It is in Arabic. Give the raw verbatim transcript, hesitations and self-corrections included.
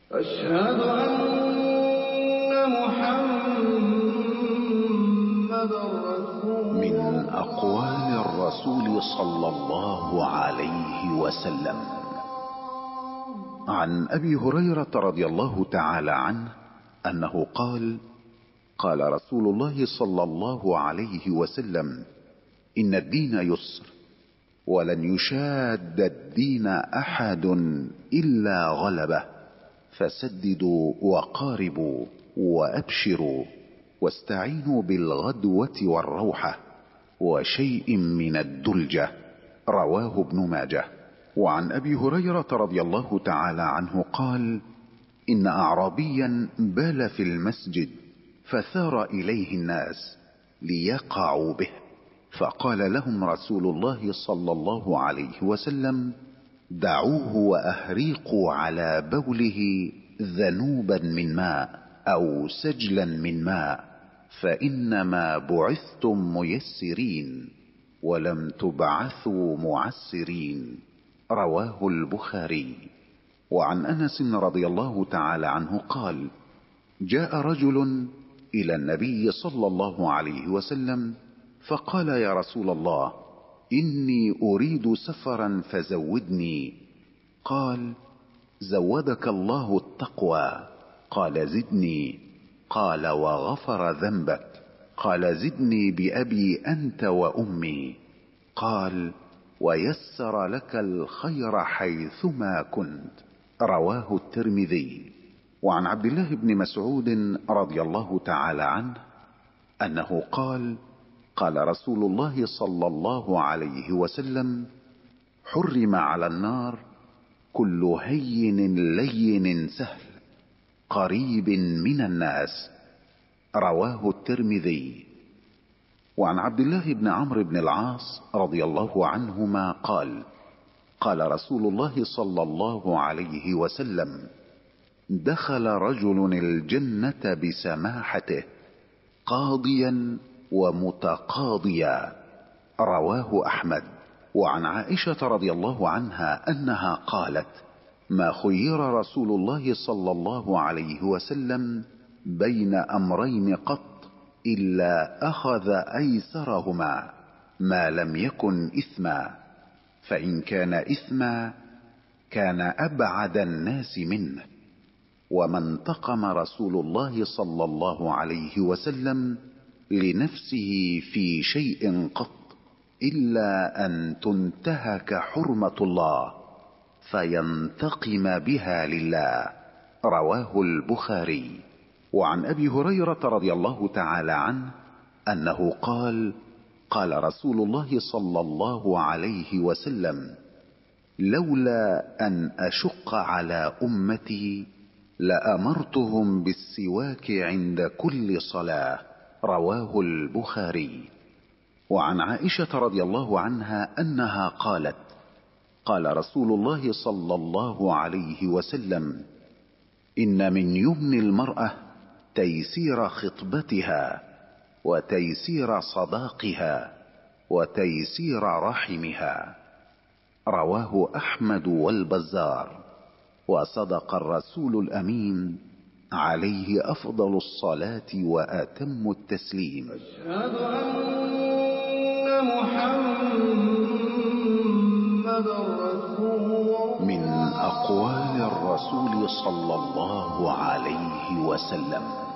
أشهد أن محمدًا رسول الله. من أقوال الرسول صلى الله عليه وسلم: عن أبي هريرة رضي الله تعالى عنه أنه قال: قال رسول الله صلى الله عليه وسلم: إن الدين يسر، ولن يشاد الدين أحد إلا غلبه، فسددوا وقاربوا وأبشروا، واستعينوا بالغدوة والروحة، وشيء من الدلجة. رواه ابن ماجه. وعن أبي هريرة رضي الله تعالى عنه قال: إن أعرابيا بال في المسجد، فثار إليه الناس ليقعوا به، فقال لهم رسول الله صلى الله عليه وسلم: دعوه وأهريقوا على بوله ذنوبا من ماء أو سجلا من ماء، فإنما بعثتم ميسرين ولم تبعثوا معسرين. رواه البخاري. وعن أنس رضي الله تعالى عنه قال: جاء رجل إلى النبي صلى الله عليه وسلم فقال: يا رسول الله، إني أريد سفرا فزودني. قال: زودك الله التقوى. قال: زدني. قال: وغفر ذنبك. قال: زدني بأبي أنت وأمي. قال: ويسر لك الخير حيثما كنت. رواه الترمذي. وعن عبد الله بن مسعود رضي الله تعالى عنه أنه قال: قال رسول الله صلى الله عليه وسلم: حرم على النار كل هين لين سهل قريب من الناس. رواه الترمذي. وعن عبد الله بن عمرو بن العاص رضي الله عنهما قال: قال رسول الله صلى الله عليه وسلم: دخل رجل الجنة بسماحته قاضيا ومتقاضيا. رواه أحمد. وعن عائشة رضي الله عنها أنها قالت: ما خير رسول الله صلى الله عليه وسلم بين أمرين قط إلا أخذ أيسرهما ما لم يكن إثما، فإن كان إثما كان أبعد الناس منه. وما انتقم رسول الله صلى الله عليه وسلم لنفسه في شيء قط إلا أن تنتهك حرمة الله فينتقم بها لله. رواه البخاري. وعن أبي هريرة رضي الله تعالى عنه أنه قال: قال رسول الله صلى الله عليه وسلم: لولا أن أشق على أمتي لأمرتهم بالسواك عند كل صلاة. رواه البخاري. وعن عائشة رضي الله عنها أنها قالت: قال رسول الله صلى الله عليه وسلم: إن من يمن المرأة تيسير خطبتها، وتيسير صداقها، وتيسير رحمها. رواه أحمد والبزار. وصدق الرسول الأمين عليه أفضل الصلاة وأتم التسليم. أشهد أن محمدًا رسول الله. من أقوال الرسول صلى الله عليه وسلم: